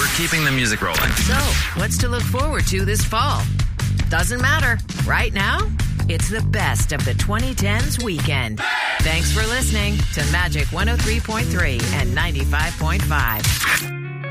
we're keeping the music rolling. So, what's to look forward to this fall? Doesn't matter. Right now, it's the best of the 2010s weekend. Thanks for listening to Magic 103.3 and 95.5.